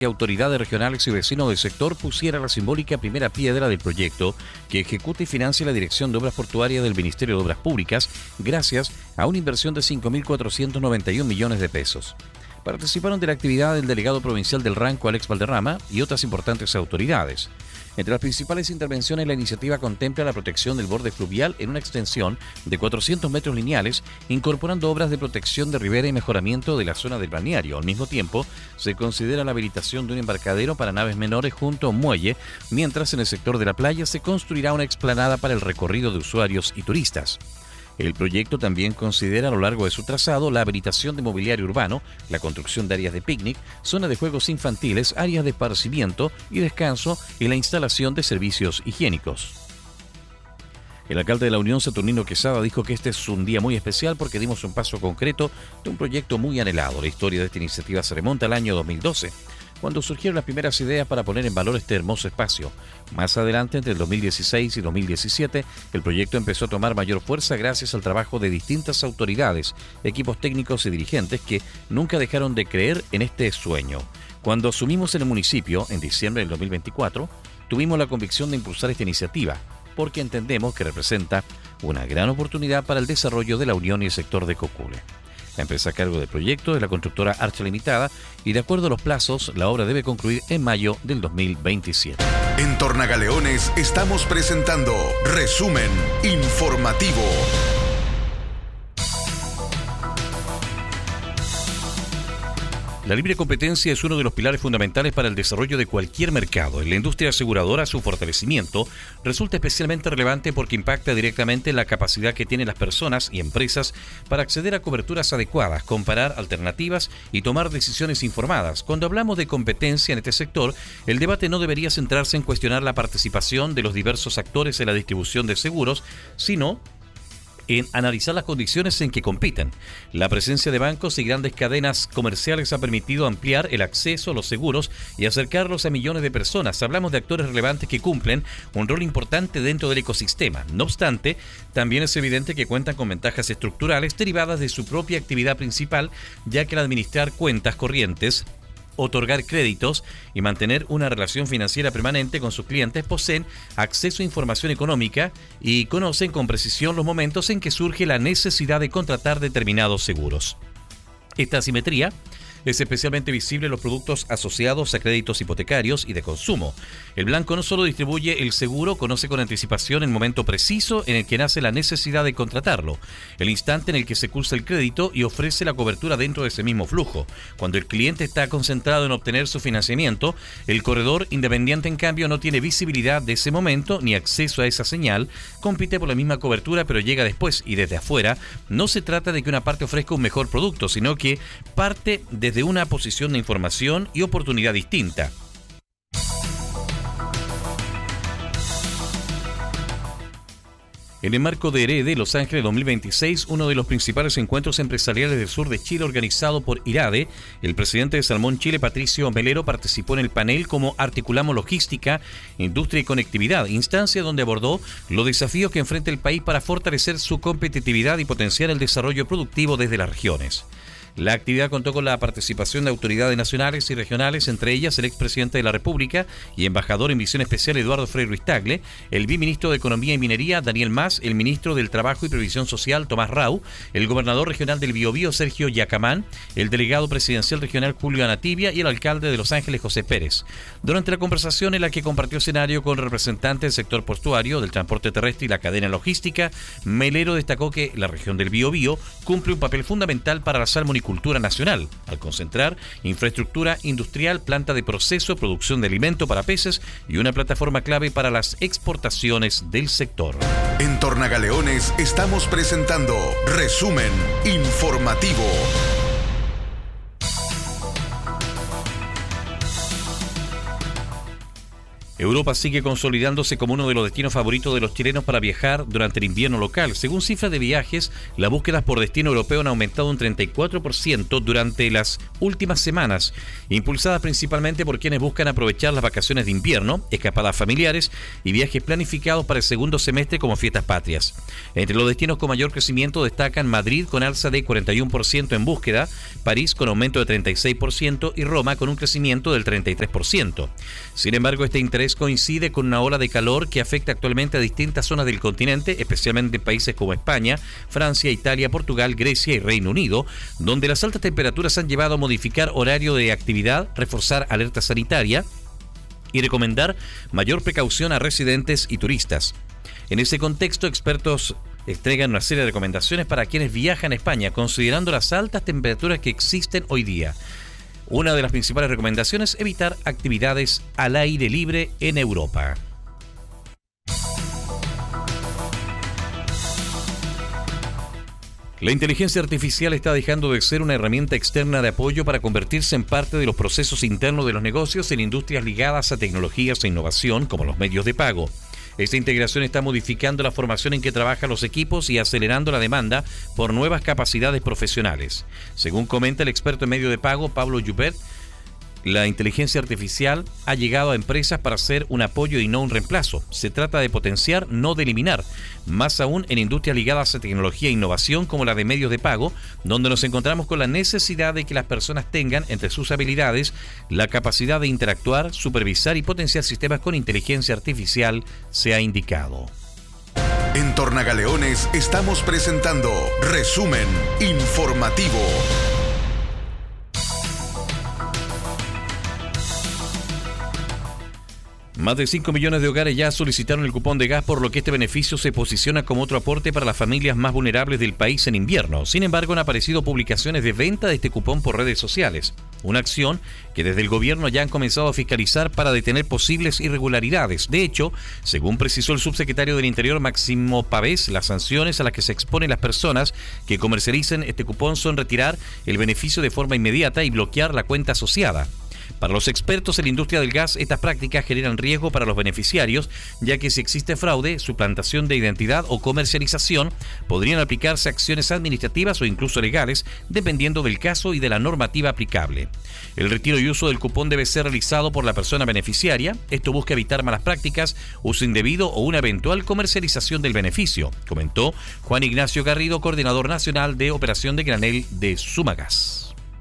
que autoridades regionales y vecinos del sector pusiera la simbólica primera piedra del proyecto que ejecuta y financia la Dirección de Obras Portuarias del Ministerio de Obras Públicas gracias a una inversión de 5.491 millones de pesos. Participaron de la actividad el delegado provincial del Ranco, Alex Valderrama, y otras importantes autoridades. Entre las principales intervenciones, la iniciativa contempla la protección del borde fluvial en una extensión de 400 metros lineales, incorporando obras de protección de ribera y mejoramiento de la zona del balneario. Al mismo tiempo, se considera la habilitación de un embarcadero para naves menores junto a un muelle, mientras en el sector de la playa se construirá una explanada para el recorrido de usuarios y turistas. El proyecto también considera a lo largo de su trazado la habilitación de mobiliario urbano, la construcción de áreas de picnic, zonas de juegos infantiles, áreas de esparcimiento y descanso y la instalación de servicios higiénicos. El alcalde de La Unión, Saturnino Quesada, dijo que este es un día muy especial porque dimos un paso concreto de un proyecto muy anhelado. La historia de esta iniciativa se remonta al año 2012. Cuando surgieron las primeras ideas para poner en valor este hermoso espacio. Más adelante, entre el 2016 y 2017, el proyecto empezó a tomar mayor fuerza gracias al trabajo de distintas autoridades, equipos técnicos y dirigentes que nunca dejaron de creer en este sueño. Cuando asumimos en el municipio, en diciembre del 2024, tuvimos la convicción de impulsar esta iniciativa, porque entendemos que representa una gran oportunidad para el desarrollo de La Unión y el sector de Cocule. La empresa a cargo del proyecto es la constructora Archa Limitada y de acuerdo a los plazos, la obra debe concluir en mayo del 2027. En Tornagaleones estamos presentando Resumen Informativo. La libre competencia es uno de los pilares fundamentales para el desarrollo de cualquier mercado. En la industria aseguradora, su fortalecimiento resulta especialmente relevante porque impacta directamente en la capacidad que tienen las personas y empresas para acceder a coberturas adecuadas, comparar alternativas y tomar decisiones informadas. Cuando hablamos de competencia en este sector, el debate no debería centrarse en cuestionar la participación de los diversos actores en la distribución de seguros, sino en analizar las condiciones en que compiten. La presencia de bancos y grandes cadenas comerciales ha permitido ampliar el acceso a los seguros y acercarlos a millones de personas. Hablamos de actores relevantes que cumplen un rol importante dentro del ecosistema. No obstante, también es evidente que cuentan con ventajas estructurales derivadas de su propia actividad principal, ya que al administrar cuentas corrientes, otorgar créditos y mantener una relación financiera permanente con sus clientes, poseen acceso a información económica y conocen con precisión los momentos en que surge la necesidad de contratar determinados seguros. Esta asimetría es especialmente visible en los productos asociados a créditos hipotecarios y de consumo. El Blanco no solo distribuye el seguro, conoce con anticipación el momento preciso en el que nace la necesidad de contratarlo, el instante en el que se cursa el crédito y ofrece la cobertura dentro de ese mismo flujo. Cuando el cliente está concentrado en obtener su financiamiento, el corredor independiente en cambio no tiene visibilidad de ese momento ni acceso a esa señal, compite por la misma cobertura pero llega después y desde afuera. No se trata de que una parte ofrezca un mejor producto, sino que parte desde una posición de información y oportunidad distinta. En el marco de Herede Los Ángeles 2026, uno de los principales encuentros empresariales del sur de Chile organizado por IRADE, el presidente de Salmón Chile, Patricio Melero, participó en el panel Cómo articulamos logística, industria y conectividad, instancia donde abordó los desafíos que enfrenta el país para fortalecer su competitividad y potenciar el desarrollo productivo desde las regiones. La actividad contó con la participación de autoridades nacionales y regionales, entre ellas el expresidente de la República y embajador en misión especial Eduardo Frei Ruiz Tagle, el viceministro de Economía y Minería Daniel Mas, el ministro del Trabajo y Previsión Social Tomás Rau, el gobernador regional del Biobío Sergio Yacamán, el delegado presidencial regional Julio Anatibia y el alcalde de Los Ángeles José Pérez. Durante la conversación en la que compartió escenario con representantes del sector portuario, del transporte terrestre y la cadena logística, Melero destacó que la región del Biobío cumple un papel fundamental para la salmonicultura nacional, al concentrar infraestructura industrial, planta de proceso, producción de alimento para peces y una plataforma clave para las exportaciones del sector. En Tornagaleones estamos presentando Resumen Informativo. Europa sigue consolidándose como uno de los destinos favoritos de los chilenos para viajar durante el invierno local. Según cifras de viajes, las búsquedas por destino europeo han aumentado un 34% durante las últimas semanas, impulsadas principalmente por quienes buscan aprovechar las vacaciones de invierno, escapadas familiares y viajes planificados para el segundo semestre como fiestas patrias. Entre los destinos con mayor crecimiento destacan Madrid con alza de 41% en búsqueda, París con aumento de 36% y Roma con un crecimiento del 33%. Sin embargo, este interés coincide con una ola de calor que afecta actualmente a distintas zonas del continente, especialmente en países como España, Francia, Italia, Portugal, Grecia y Reino Unido, donde las altas temperaturas han llevado a modificar horario de actividad, reforzar alerta sanitaria y recomendar mayor precaución a residentes y turistas. En ese contexto, expertos entregan una serie de recomendaciones para quienes viajan a España, considerando las altas temperaturas que existen hoy día. Una de las principales recomendaciones es evitar actividades al aire libre en Europa. La inteligencia artificial está dejando de ser una herramienta externa de apoyo para convertirse en parte de los procesos internos de los negocios en industrias ligadas a tecnologías e innovación como los medios de pago. Esta integración está modificando la formación en que trabajan los equipos y acelerando la demanda por nuevas capacidades profesionales. Según comenta el experto en medio de pago Pablo Joubert, la inteligencia artificial ha llegado a empresas para ser un apoyo y no un reemplazo. Se trata de potenciar, no de eliminar. Más aún en industrias ligadas a tecnología e innovación como la de medios de pago, donde nos encontramos con la necesidad de que las personas tengan, entre sus habilidades, la capacidad de interactuar, supervisar y potenciar sistemas con inteligencia artificial, se ha indicado. En Tornagaleones estamos presentando Resumen Informativo. Más de 5 millones de hogares ya solicitaron el cupón de gas, por lo que este beneficio se posiciona como otro aporte para las familias más vulnerables del país en invierno. Sin embargo, han aparecido publicaciones de venta de este cupón por redes sociales. Una acción que desde el gobierno ya han comenzado a fiscalizar para detener posibles irregularidades. De hecho, según precisó el subsecretario del Interior Máximo Pavés, las sanciones a las que se exponen las personas que comercialicen este cupón son retirar el beneficio de forma inmediata y bloquear la cuenta asociada. Para los expertos en la industria del gas, estas prácticas generan riesgo para los beneficiarios, ya que si existe fraude, suplantación de identidad o comercialización, podrían aplicarse acciones administrativas o incluso legales, dependiendo del caso y de la normativa aplicable. El retiro y uso del cupón debe ser realizado por la persona beneficiaria. Esto busca evitar malas prácticas, uso indebido o una eventual comercialización del beneficio, comentó Juan Ignacio Garrido, coordinador nacional de operación de granel de Sumagas.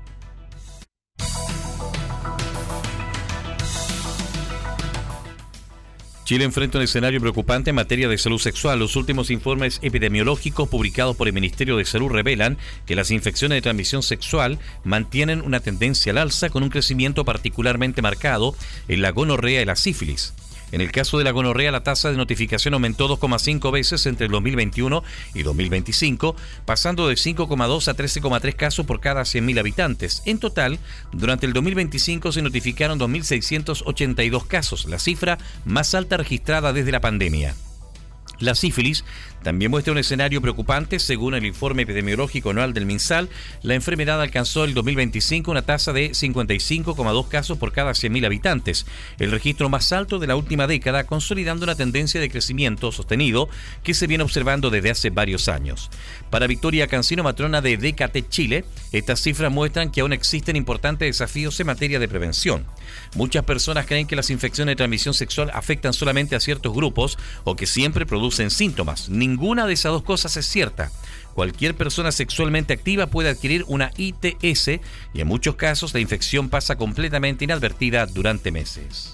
Chile enfrenta un escenario preocupante en materia de salud sexual. Los últimos informes epidemiológicos publicados por el Ministerio de Salud revelan que las infecciones de transmisión sexual mantienen una tendencia al alza, con un crecimiento particularmente marcado en la gonorrea y la sífilis. En el caso de la gonorrea, la tasa de notificación aumentó 2,5 veces entre el 2021 y 2025, pasando de 5,2 a 13,3 casos por cada 100.000 habitantes. En total, durante el 2025 se notificaron 2.682 casos, la cifra más alta registrada desde la pandemia. La sífilis también muestra un escenario preocupante. Según el informe epidemiológico anual del MinSal, la enfermedad alcanzó en el 2025 una tasa de 55,2 casos por cada 100.000 habitantes, el registro más alto de la última década, consolidando una tendencia de crecimiento sostenido que se viene observando desde hace varios años. Para Victoria Cancino, matrona de DKT Chile, estas cifras muestran que aún existen importantes desafíos en materia de prevención. Muchas personas creen que las infecciones de transmisión sexual afectan solamente a ciertos grupos o que siempre producen síntomas. Ninguna de esas dos cosas es cierta. Cualquier persona sexualmente activa puede adquirir una ITS y en muchos casos la infección pasa completamente inadvertida durante meses.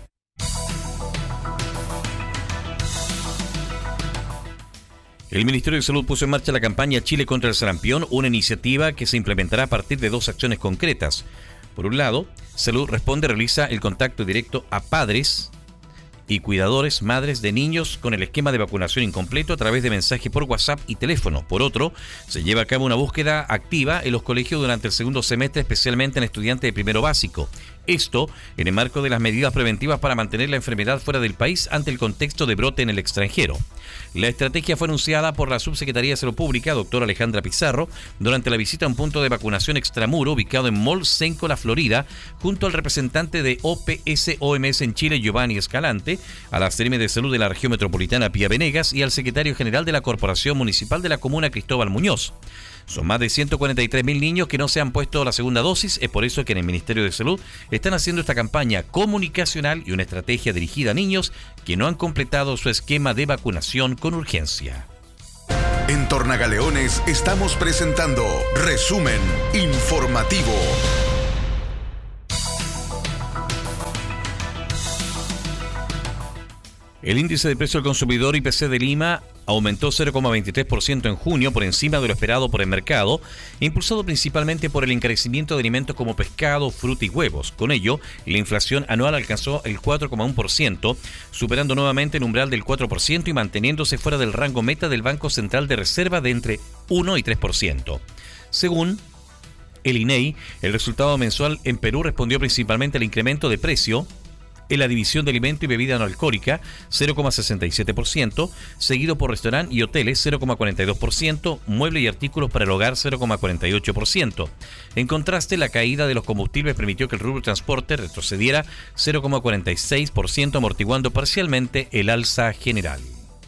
El Ministerio de Salud puso en marcha la campaña Chile contra el sarampión, una iniciativa que se implementará a partir de dos acciones concretas. Por un lado, Salud Responde realiza el contacto directo a padres y cuidadores, madres de niños con el esquema de vacunación incompleto a través de mensaje por WhatsApp y teléfono. Por otro, se lleva a cabo una búsqueda activa en los colegios durante el segundo semestre, especialmente en estudiantes de primero básico. Esto en el marco de las medidas preventivas para mantener la enfermedad fuera del país ante el contexto de brote en el extranjero. La estrategia fue anunciada por la Subsecretaría de Salud Pública, doctora Alejandra Pizarro, durante la visita a un punto de vacunación extramuro ubicado en Mall Senco, La Florida, junto al representante de OPS-OMS en Chile, Giovanni Escalante, a la CRM de Salud de la Región Metropolitana, Pía Venegas, y al secretario general de la Corporación Municipal de la Comuna, Cristóbal Muñoz. Son más de 143.000 niños que no se han puesto la segunda dosis. Es por eso que en el Ministerio de Salud están haciendo esta campaña comunicacional y una estrategia dirigida a niños que no han completado su esquema de vacunación con urgencia. En Tornagaleones estamos presentando Resumen Informativo. El índice de precio del consumidor IPC de Lima aumentó 0,23% en junio, por encima de lo esperado por el mercado, impulsado principalmente por el encarecimiento de alimentos como pescado, fruta y huevos. Con ello, la inflación anual alcanzó el 4,1%, superando nuevamente el umbral del 4% y manteniéndose fuera del rango meta del Banco Central de Reserva de entre 1 y 3%. Según el INEI, el resultado mensual en Perú respondió principalmente al incremento de precio en la división de alimento y bebida no alcohólica, 0,67%, seguido por restaurante y hoteles, 0,42%, mueble y artículos para el hogar, 0,48%. En contraste, la caída de los combustibles permitió que el rubro transporte retrocediera 0,46%, amortiguando parcialmente el alza general.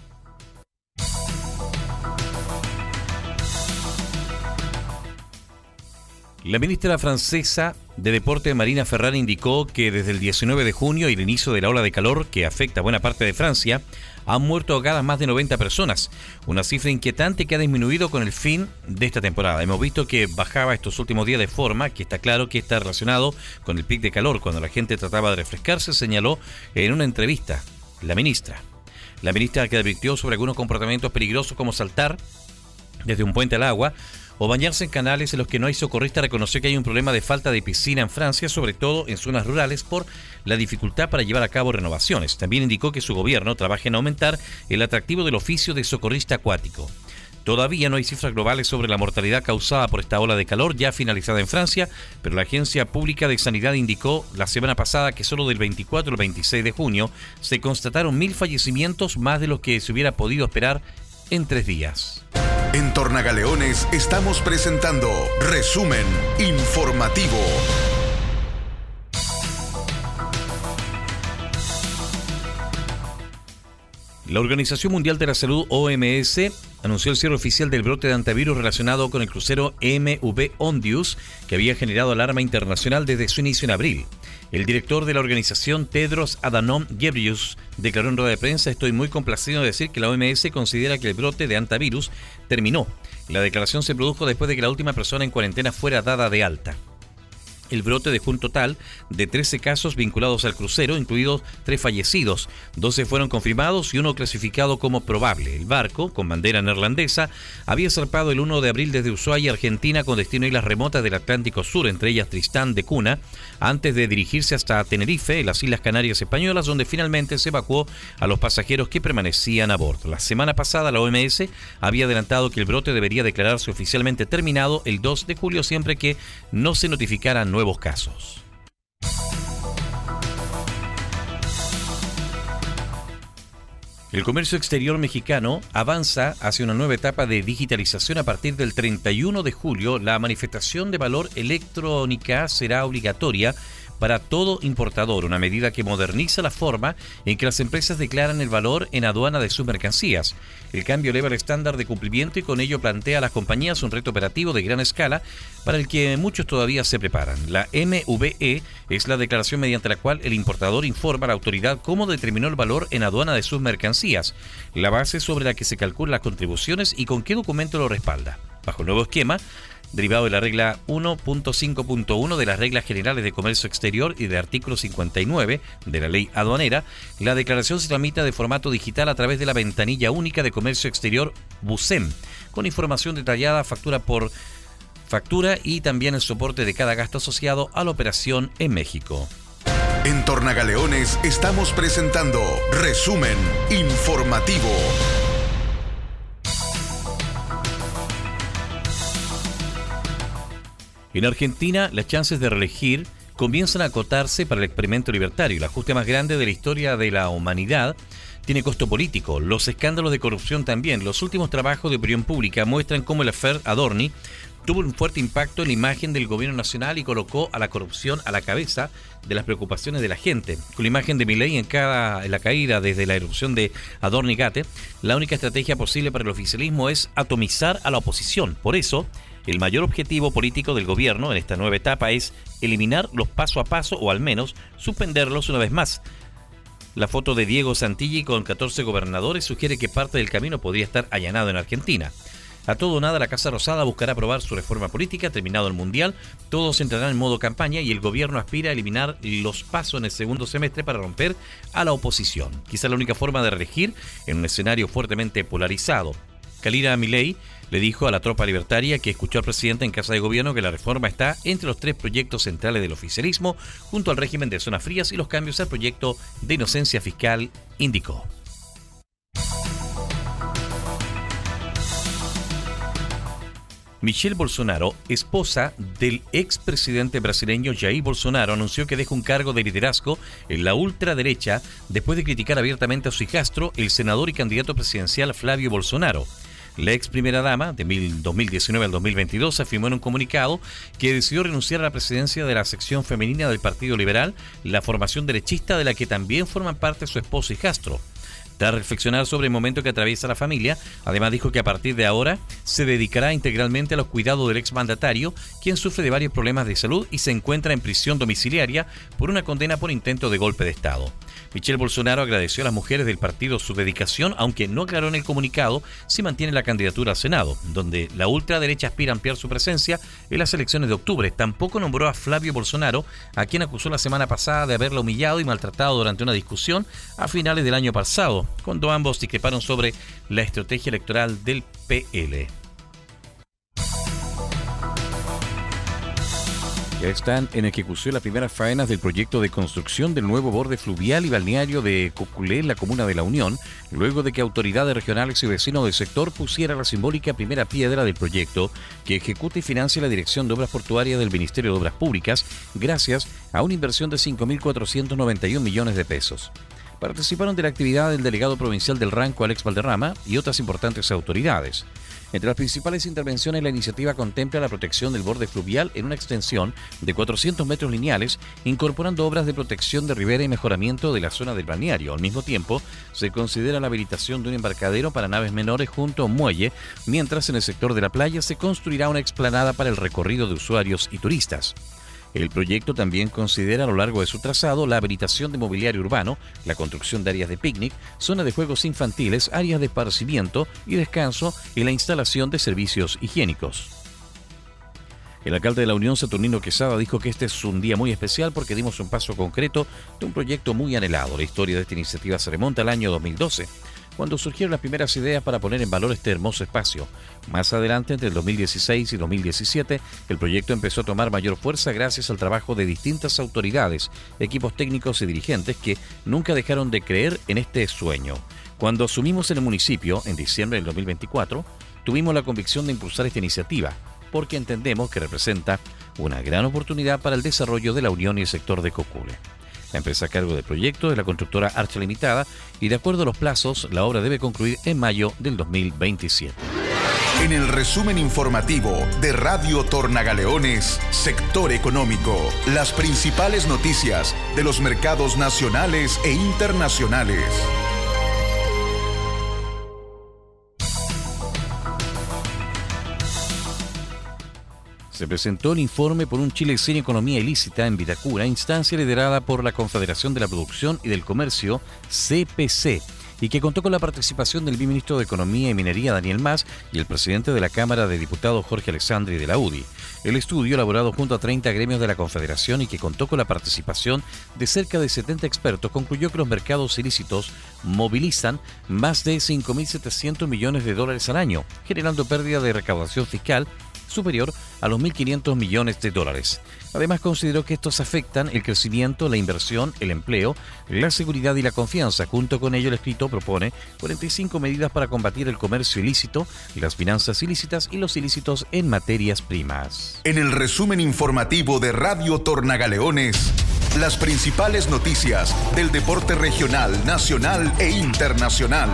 La ministra francesa de Deporte, Marina Ferrari, indicó que desde el 19 de junio y el inicio de la ola de calor que afecta a buena parte de Francia, han muerto ahogadas más de 90 personas, una cifra inquietante que ha disminuido con el fin de esta temporada. Hemos visto que bajaba estos últimos días de forma que está claro que está relacionado con el pic de calor, cuando la gente trataba de refrescarse, señaló en una entrevista la ministra. La ministra, que advirtió sobre algunos comportamientos peligrosos como saltar desde un puente al agua o bañarse en canales en los que no hay socorrista, reconoció que hay un problema de falta de piscina en Francia, sobre todo en zonas rurales, por la dificultad para llevar a cabo renovaciones. También indicó que su gobierno trabaja en aumentar el atractivo del oficio de socorrista acuático. Todavía no hay cifras globales sobre la mortalidad causada por esta ola de calor ya finalizada en Francia, pero la Agencia Pública de Sanidad indicó la semana pasada que solo del 24 al 26 de junio se constataron 1.000 fallecimientos, más de los que se hubiera podido esperar en 3 días. En Tornagaleones estamos presentando Resumen Informativo. La Organización Mundial de la Salud, OMS, anunció el cierre oficial del brote de hantavirus relacionado con el crucero MV Ondius, que había generado alarma internacional desde su inicio en abril. El director de la organización, Tedros Adhanom Ghebreyesus, declaró en rueda de prensa: "Estoy muy complacido de decir que la OMS considera que el brote de hantavirus terminó". La declaración se produjo después de que la última persona en cuarentena fuera dada de alta. El brote dejó un total de 13 casos vinculados al crucero, incluidos 3 fallecidos. 12 fueron confirmados y uno clasificado como probable. El barco, con bandera neerlandesa, había zarpado el 1 de abril desde Ushuaia, Argentina, con destino a islas remotas del Atlántico Sur, entre ellas Tristán de Cunha, antes de dirigirse hasta Tenerife, en las Islas Canarias Españolas, donde finalmente se evacuó a los pasajeros que permanecían a bordo. La semana pasada, la OMS había adelantado que el brote debería declararse oficialmente terminado el 2 de julio, siempre que no se notificaran nuevos casos. El comercio exterior mexicano avanza hacia una nueva etapa de digitalización. A partir del 31 de julio, la manifestación de valor electrónica será obligatoria para todo importador, una medida que moderniza la forma en que las empresas declaran el valor en aduana de sus mercancías. El cambio eleva el estándar de cumplimiento y con ello plantea a las compañías un reto operativo de gran escala para el que muchos todavía se preparan. La MVE es la declaración mediante la cual el importador informa a la autoridad cómo determinó el valor en aduana de sus mercancías, la base sobre la que se calculan las contribuciones y con qué documento lo respalda. Bajo el nuevo esquema, derivado de la regla 1.5.1 de las reglas generales de comercio exterior y de artículo 59 de la ley aduanera, la declaración se tramita de formato digital a través de la ventanilla única de comercio exterior BUSEM, con información detallada factura por factura y también el soporte de cada gasto asociado a la operación en México. En Tornagaleones estamos presentando Resumen Informativo. En Argentina, las chances de reelegir comienzan a acotarse para el experimento libertario. El ajuste más grande de la historia de la humanidad tiene costo político. Los escándalos de corrupción también. Los últimos trabajos de opinión pública muestran cómo el affair Adorni tuvo un fuerte impacto en la imagen del gobierno nacional y colocó a la corrupción a la cabeza de las preocupaciones de la gente. Con la imagen de Milei en la caída desde la erupción de Adorni-Gate, la única estrategia posible para el oficialismo es atomizar a la oposición. Por eso, el mayor objetivo político del gobierno en esta nueva etapa es eliminar los paso a paso o al menos suspenderlos una vez más. La foto de Diego Santilli con 14 gobernadores sugiere que parte del camino podría estar allanado en Argentina. A todo o nada, la Casa Rosada buscará aprobar su reforma política. Terminado el Mundial, todos entrarán en modo campaña y el gobierno aspira a eliminar los pasos en el segundo semestre para romper a la oposición. Quizá la única forma de reelegir en un escenario fuertemente polarizado. Kalira Milei le dijo a la tropa libertaria que escuchó al presidente en Casa de Gobierno que la reforma está entre los 3 proyectos centrales del oficialismo, junto al régimen de zonas frías y los cambios al proyecto de inocencia fiscal, indicó. Michelle Bolsonaro, esposa del expresidente brasileño Jair Bolsonaro, anunció que deja un cargo de liderazgo en la ultraderecha después de criticar abiertamente a su hijastro, el senador y candidato presidencial Flavio Bolsonaro. La ex primera dama, de 2019 al 2022, afirmó en un comunicado que decidió renunciar a la presidencia de la sección femenina del Partido Liberal, la formación derechista de la que también forman parte su esposo y hijastro. Tras reflexionar sobre el momento que atraviesa la familia, además dijo que a partir de ahora se dedicará integralmente a los cuidados del exmandatario, quien sufre de varios problemas de salud y se encuentra en prisión domiciliaria por una condena por intento de golpe de Estado. Michelle Bolsonaro agradeció a las mujeres del partido su dedicación, aunque no aclaró en el comunicado si mantiene la candidatura al Senado, donde la ultraderecha aspira a ampliar su presencia en las elecciones de octubre. Tampoco nombró a Flavio Bolsonaro, a quien acusó la semana pasada de haberla humillado y maltratado durante una discusión a finales del año pasado, cuando ambos discreparon sobre la estrategia electoral del PL. Ya están en ejecución las primeras faenas del proyecto de construcción del nuevo borde fluvial y balneario de Coculé, en la comuna de La Unión, luego de que autoridades regionales y vecinos del sector pusieran la simbólica primera piedra del proyecto que ejecuta y financia la Dirección de Obras Portuarias del Ministerio de Obras Públicas, gracias a una inversión de 5.491 millones de pesos. Participaron de la actividad el delegado provincial del Ranco, Alex Valderrama, y otras importantes autoridades. Entre las principales intervenciones, la iniciativa contempla la protección del borde fluvial en una extensión de 400 metros lineales, incorporando obras de protección de ribera y mejoramiento de la zona del balneario. Al mismo tiempo, se considera la habilitación de un embarcadero para naves menores junto a un muelle, mientras en el sector de la playa se construirá una explanada para el recorrido de usuarios y turistas. El proyecto también considera a lo largo de su trazado la habilitación de mobiliario urbano, la construcción de áreas de picnic, zonas de juegos infantiles, áreas de esparcimiento y descanso y la instalación de servicios higiénicos. El alcalde de La Unión, Saturnino Quesada, dijo que este es un día muy especial porque dimos un paso concreto de un proyecto muy anhelado. La historia de esta iniciativa se remonta al año 2012. Cuando surgieron las primeras ideas para poner en valor este hermoso espacio. Más adelante, entre el 2016 y 2017, el proyecto empezó a tomar mayor fuerza gracias al trabajo de distintas autoridades, equipos técnicos y dirigentes que nunca dejaron de creer en este sueño. Cuando asumimos en el municipio, en diciembre del 2024, tuvimos la convicción de impulsar esta iniciativa, porque entendemos que representa una gran oportunidad para el desarrollo de La Unión y el sector de Coculé. La empresa a cargo del proyecto es la constructora Archa Limitada y de acuerdo a los plazos, la obra debe concluir en mayo del 2027. En el resumen informativo de Radio Tornagaleones, Sector Económico, las principales noticias de los mercados nacionales e internacionales. Se presentó el informe por un Chile sin economía ilícita en Vitacura, instancia liderada por la Confederación de la Producción y del Comercio, CPC, y que contó con la participación del viceministro de Economía y Minería, Daniel Mas, y el presidente de la Cámara de Diputados, Jorge Alessandri, de la UDI. El estudio, elaborado junto a 30 gremios de la Confederación y que contó con la participación de cerca de 70 expertos, concluyó que los mercados ilícitos movilizan más de $5.700 millones al año, generando pérdida de recaudación fiscal superior a los 1.500 millones de dólares. Además, consideró que estos afectan el crecimiento, la inversión, el empleo, la seguridad y la confianza. Junto con ello, el escrito propone 45 medidas para combatir el comercio ilícito, las finanzas ilícitas y los ilícitos en materias primas. En el resumen informativo de Radio Tornagaleones, las principales noticias del deporte regional, nacional e internacional.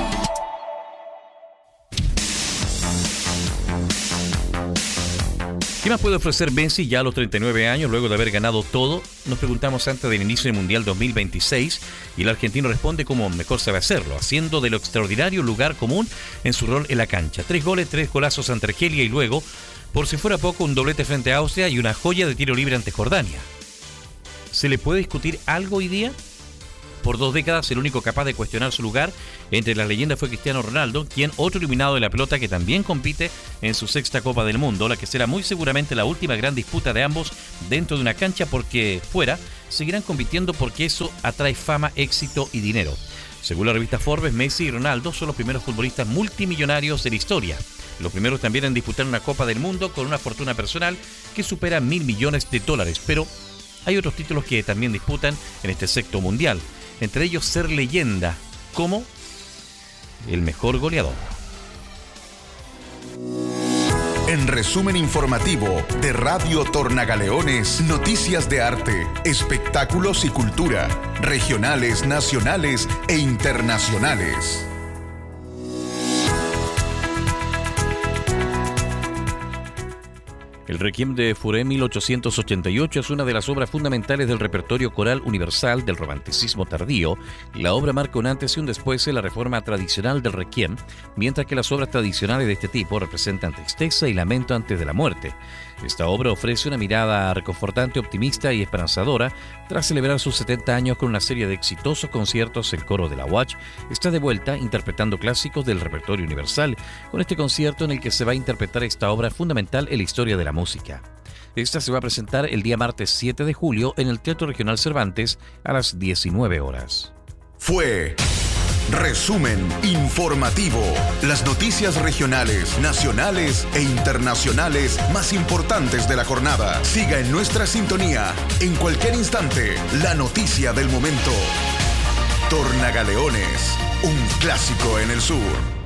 ¿Qué más puede ofrecer Messi ya a los 39 años luego de haber ganado todo? Nos preguntamos antes del inicio del Mundial 2026 y el argentino responde como mejor sabe hacerlo, haciendo de lo extraordinario lugar común en su rol en la cancha. 3 goles, 3 golazos ante Argelia y luego, por si fuera poco, un doblete frente a Austria y una joya de tiro libre ante Jordania. ¿Se le puede discutir algo hoy día? Por 2 décadas, el único capaz de cuestionar su lugar entre las leyendas fue Cristiano Ronaldo, quien otro iluminado de la pelota que también compite en su 6ª Copa del Mundo, la que será muy seguramente la última gran disputa de ambos dentro de una cancha, porque fuera seguirán compitiendo porque eso atrae fama, éxito y dinero. Según la revista Forbes, Messi y Ronaldo son los primeros futbolistas multimillonarios de la historia. Los primeros también en disputar una Copa del Mundo con una fortuna personal que supera 1.000 millones de dólares, pero hay otros títulos que también disputan en este sexto mundial. Entre ellos ser leyenda como el mejor goleador. En resumen informativo de Radio Tornagaleones, noticias de arte, espectáculos y cultura, regionales, nacionales e internacionales. El Requiem de Fauré 1888 es una de las obras fundamentales del repertorio coral universal del romanticismo tardío. La obra marca un antes y un después en la reforma tradicional del Requiem, mientras que las obras tradicionales de este tipo representan tristeza y lamento antes de la muerte. Esta obra ofrece una mirada reconfortante, optimista y esperanzadora. Tras celebrar sus 70 años con una serie de exitosos conciertos, el coro de la Watch está de vuelta interpretando clásicos del repertorio universal, con este concierto en el que se va a interpretar esta obra fundamental en la historia de la música. Esta se va a presentar el día martes 7 de julio en el Teatro Regional Cervantes a las 19 horas. Fue Resumen Informativo. Las noticias regionales, nacionales e internacionales más importantes de la jornada. Siga en nuestra sintonía. En cualquier instante, la noticia del momento. Tornagaleones, un clásico en el sur.